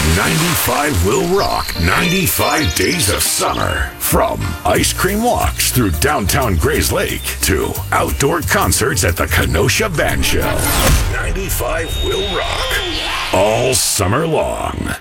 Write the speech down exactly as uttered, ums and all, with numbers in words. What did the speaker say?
ninety-five will rock ninety-five days of summer. From ice cream walks through downtown Grays Lake to outdoor concerts at the Kenosha Band Show. ninety-five will rock all summer long.